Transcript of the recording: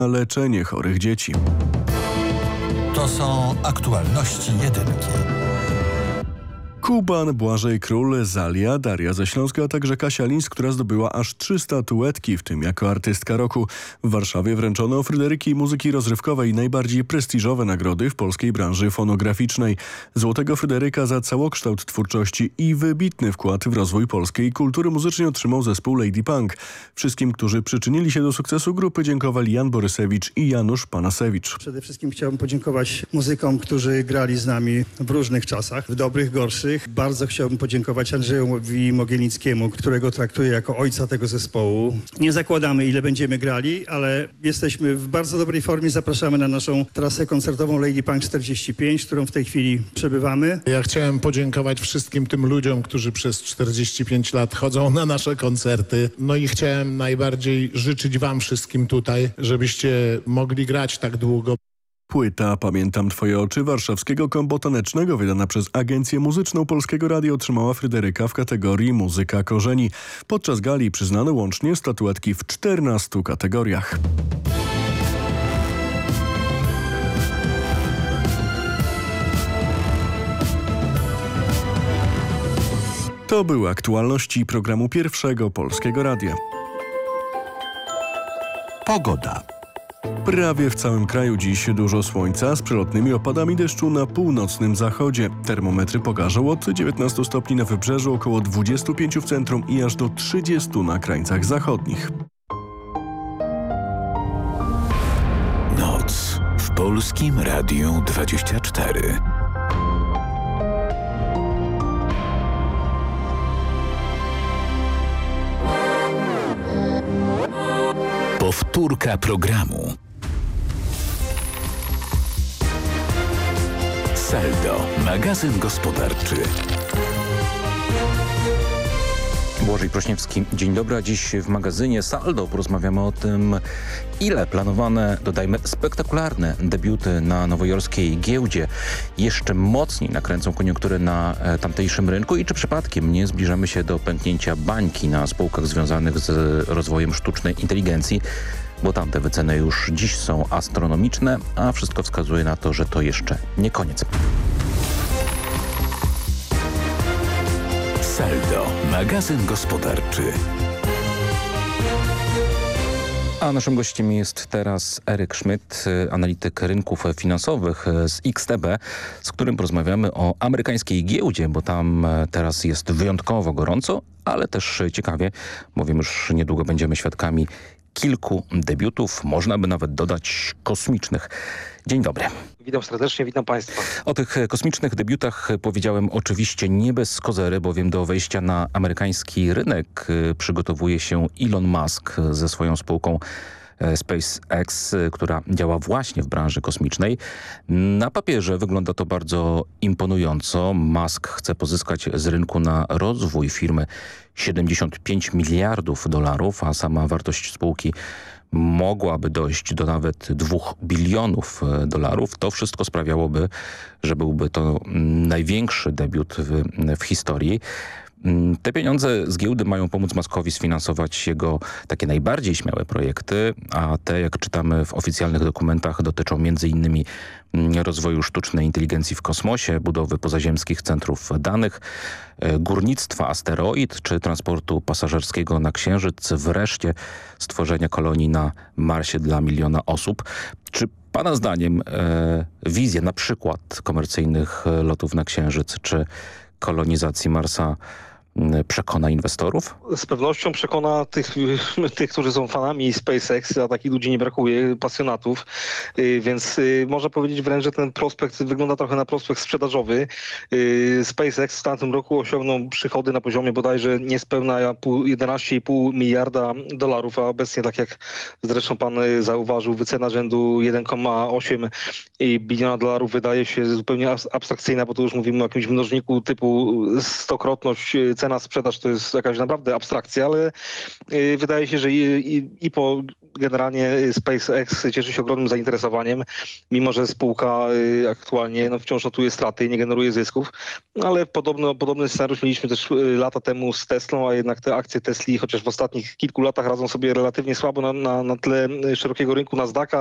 na leczenie chorych dzieci. To są aktualności jedynki. Kuban, Błażej Król, Zalia, Daria ze Śląska, a także Kasia Lins, która zdobyła aż 3 statuetki, w tym jako artystka roku. W Warszawie wręczono Fryderyki Muzyki Rozrywkowej najbardziej prestiżowe nagrody w polskiej branży fonograficznej. Złotego Fryderyka za całokształt twórczości i wybitny wkład w rozwój polskiej kultury muzycznej otrzymał zespół Lady Punk. Wszystkim, którzy przyczynili się do sukcesu grupy, dziękowali Jan Borysewicz i Janusz Panasewicz. Przede wszystkim chciałbym podziękować muzykom, którzy grali z nami w różnych czasach, w dobrych, gorszych. Bardzo chciałbym podziękować Andrzejowi Mogielickiemu, którego traktuję jako ojca tego zespołu. Nie zakładamy, ile będziemy grali, ale jesteśmy w bardzo dobrej formie. Zapraszamy na naszą trasę koncertową Lady Punk 45, którą w tej chwili przebywamy. Ja chciałem podziękować wszystkim tym ludziom, którzy przez 45 lat chodzą na nasze koncerty. No i chciałem najbardziej życzyć wam wszystkim tutaj, żebyście mogli grać tak długo. Płyta Pamiętam Twoje oczy warszawskiego kombo tanecznego, wydana przez Agencję Muzyczną Polskiego Radia, otrzymała Fryderyka w kategorii Muzyka Korzeni. Podczas gali przyznano łącznie statuetki w 14 kategoriach. To były aktualności programu Pierwszego Polskiego Radia. Pogoda. Prawie w całym kraju dziś dużo słońca z przelotnymi opadami deszczu na północnym zachodzie. Termometry pokażą od 19 stopni na wybrzeżu, około 25 w centrum i aż do 30 na krańcach zachodnich. Noc w Polskim Radiu 24. Powtórka programu. Saldo, magazyn gospodarczy. Błażej Prośniewski, dzień dobry. A dziś w magazynie Saldo porozmawiamy o tym, ile planowane, dodajmy, spektakularne debiuty na nowojorskiej giełdzie jeszcze mocniej nakręcą koniunkturę na tamtejszym rynku i czy przypadkiem nie zbliżamy się do pęknięcia bańki na spółkach związanych z rozwojem sztucznej inteligencji, bo tamte wyceny już dziś są astronomiczne, a wszystko wskazuje na to, że to jeszcze nie koniec. Saldo, magazyn gospodarczy. A naszym gościem jest teraz Eryk Szmyt, analityk rynków finansowych z XTB, z którym porozmawiamy o amerykańskiej giełdzie, bo tam teraz jest wyjątkowo gorąco, ale też ciekawie, bowiem już niedługo będziemy świadkami kilku debiutów, można by nawet dodać kosmicznych. Dzień dobry. Witam serdecznie, witam Państwa. O tych kosmicznych debiutach powiedziałem oczywiście nie bez kozery, bowiem do wejścia na amerykański rynek przygotowuje się Elon Musk ze swoją spółką SpaceX, która działa właśnie w branży kosmicznej. Na papierze wygląda to bardzo imponująco. Musk chce pozyskać z rynku na rozwój firmy 75 miliardów dolarów, a sama wartość spółki mogłaby dojść do nawet 2 bilionów dolarów. To wszystko sprawiałoby, że byłby to największy debiut w historii. Te pieniądze z giełdy mają pomóc Muskowi sfinansować jego takie najbardziej śmiałe projekty, a te, jak czytamy w oficjalnych dokumentach, dotyczą m.in. rozwoju sztucznej inteligencji w kosmosie, budowy pozaziemskich centrów danych, górnictwa asteroid czy transportu pasażerskiego na Księżyc, wreszcie stworzenia kolonii na Marsie dla 1 miliona osób. Czy Pana zdaniem wizja na przykład komercyjnych lotów na Księżyc czy kolonizacji Marsa przekona inwestorów? Z pewnością przekona tych, którzy są fanami SpaceX, a takich ludzi nie brakuje, pasjonatów, więc można powiedzieć wręcz, że ten prospekt wygląda trochę na prospekt sprzedażowy. SpaceX w tamtym roku osiągnął przychody na poziomie bodajże niespełna 11,5 miliarda dolarów, a obecnie, tak jak zresztą pan zauważył, wycena rzędu 1,8 biliona dolarów wydaje się zupełnie abstrakcyjna, bo tu już mówimy o jakimś mnożniku typu 100-krotność cena, sprzedaż to jest jakaś naprawdę abstrakcja, ale wydaje się, że IPO generalnie SpaceX cieszy się ogromnym zainteresowaniem, mimo że spółka aktualnie wciąż notuje straty i nie generuje zysków, ale podobny scenariusz mieliśmy też lata temu z Teslą, a jednak te akcje Tesli, chociaż w ostatnich kilku latach radzą sobie relatywnie słabo na tle szerokiego rynku Nasdaqa,